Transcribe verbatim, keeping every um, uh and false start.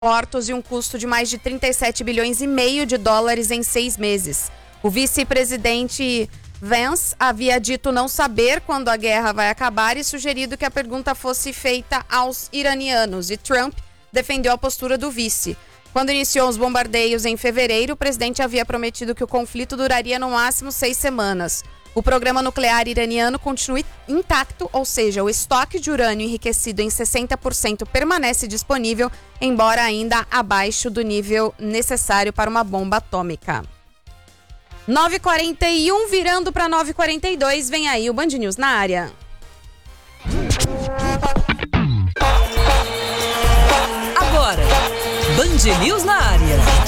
mortos e um custo de mais de trinta e sete bilhões e meio de dólares em seis meses. O vice-presidente Vance havia dito não saber quando a guerra vai acabar e sugerido que a pergunta fosse feita aos iranianos, e Trump defendeu a postura do vice. Quando iniciou os bombardeios em fevereiro, o presidente havia prometido que o conflito duraria no máximo seis semanas. O programa nuclear iraniano continua intacto, ou seja, o estoque de urânio enriquecido em sessenta por cento permanece disponível, embora ainda abaixo do nível necessário para uma bomba atômica. nove e quarenta e um, virando para nove e quarenta e dois, vem aí o Band News na área. Agora, Band News na área.